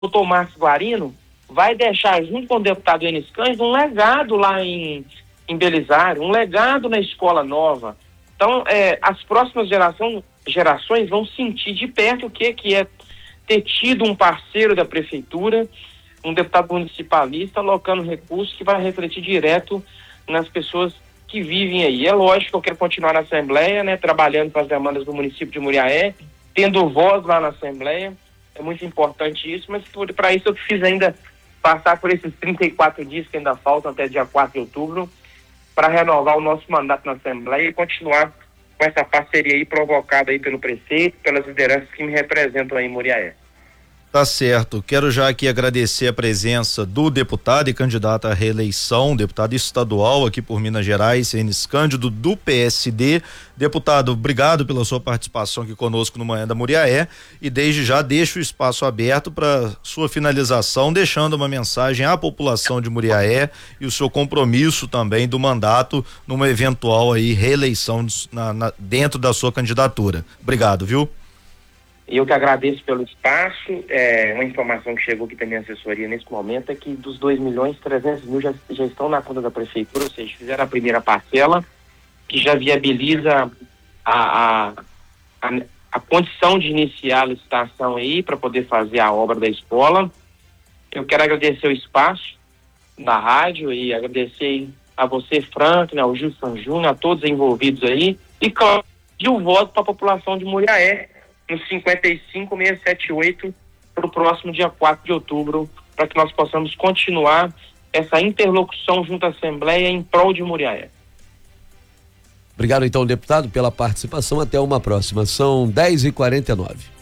doutor Márcio Guarino vai deixar, junto com o deputado Enis Cândido, um legado lá em Belisário, um legado na escola nova. Então, as próximas gerações vão sentir de perto o que é ter tido um parceiro da prefeitura, um deputado municipalista, alocando recursos que vai refletir direto nas pessoas que vivem aí. É lógico que eu quero continuar na Assembleia, né, trabalhando para as demandas do município de Muriaé, tendo voz lá na Assembleia. É muito importante isso, mas para isso eu preciso ainda passar por esses 34 dias que ainda faltam até dia 4 de outubro, para renovar o nosso mandato na Assembleia e continuar com essa parceria aí provocada aí pelo prefeito, pelas lideranças que me representam aí em Muriaé. Tá certo. Quero já aqui agradecer a presença do deputado e candidato à reeleição, deputado estadual aqui por Minas Gerais, Enis Cândido, do PSD. Deputado, obrigado pela sua participação aqui conosco no Manhã da Muriaé e desde já deixo o espaço aberto para sua finalização, deixando uma mensagem à população de Muriaé e o seu compromisso também do mandato numa eventual aí reeleição dentro da sua candidatura. Obrigado, viu? Eu que agradeço pelo espaço. Uma informação que chegou aqui da minha assessoria nesse momento é que dos 2.300.000 já estão na conta da prefeitura, ou seja, fizeram a primeira parcela, que já viabiliza a condição de iniciar a licitação aí para poder fazer a obra da escola. Eu quero agradecer o espaço da rádio e agradecer a você, Frank, né, ao Gilson Júnior, a todos envolvidos aí, e claro, o voto para a população de Muriaé no 55678 para o próximo dia 4 de outubro, para que nós possamos continuar essa interlocução junto à Assembleia em prol de Muriaé. Obrigado então, deputado, pela participação. Até uma próxima. São 10h49.